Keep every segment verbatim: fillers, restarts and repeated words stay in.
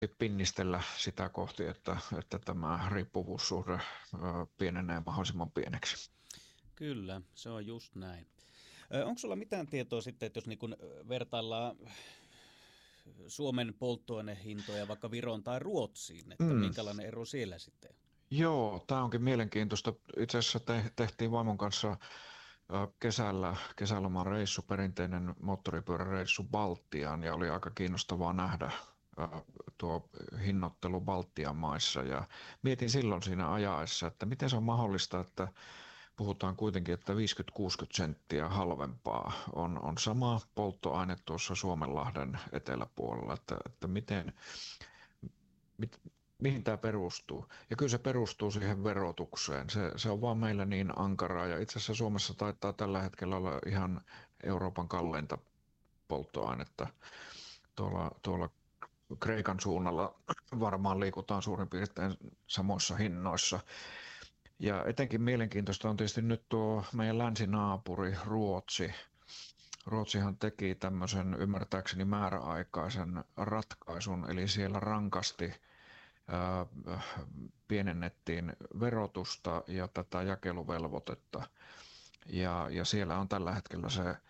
pinnistellä sitä kohti, että, että tämä riippuvuussuhde pienenee mahdollisimman pieneksi. Kyllä, se on just näin. Onko sulla mitään tietoa sitten, että jos niin kun vertaillaan Suomen polttoainehintoja vaikka Viroon tai Ruotsiin, että mm. minkälainen ero siellä sitten? Joo, tämä onkin mielenkiintoista. Itse asiassa te, tehtiin vaimon kanssa kesällä, kesäloman reissu, perinteinen moottoripyöräreissu Baltiaan, ja oli aika kiinnostavaa nähdä tuo hinnoittelu Baltian maissa. Ja mietin silloin siinä ajaessa, että miten se on mahdollista, että puhutaan kuitenkin, että viisikymmentä kuusikymmentä senttiä halvempaa on, on sama polttoaine tuossa Suomenlahden eteläpuolella, että, että miten, mit, mihin tämä perustuu. Ja kyllä se perustuu siihen verotukseen. Se, se on vaan meillä niin ankaraa, ja itse asiassa Suomessa taitaa tällä hetkellä olla ihan Euroopan kalleinta polttoainetta. Tuolla, tuolla Kreikan suunnalla varmaan liikutaan suurin piirtein samoissa hinnoissa. Ja etenkin mielenkiintoista on tietysti nyt tuo meidän länsinaapuri Ruotsi. Ruotsihan teki tämmöisen ymmärtääkseni määräaikaisen ratkaisun, eli siellä rankasti ää, pienennettiin verotusta ja tätä jakeluvelvoitetta. Ja, ja siellä on tällä hetkellä se ää,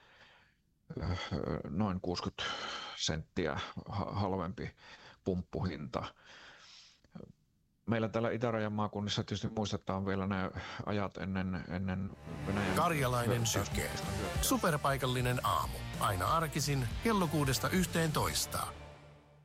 noin kuusikymmentä senttiä halvempi pumppuhinta. Meillä täällä itärajan maakunnissa tietysti muistetaan vielä ne ajat ennen, ennen Venäjän... Karjalainen Syke. Superpaikallinen aamu. Aina arkisin kello kuudesta yhteentoista.